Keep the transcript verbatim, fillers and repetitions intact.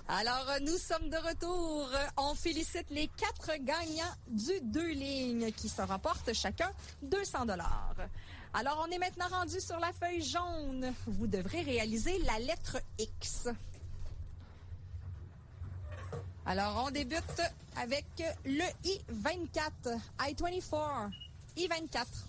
Alors, nous sommes de retour. On félicite les quatre gagnants du deux lignes qui se remportent chacun deux cents dollars. Alors, on est maintenant rendu sur la feuille jaune. Vous devrez réaliser la lettre X. Alors, on débute avec le I vingt-quatre. I vingt-quatre. I vingt-quatre.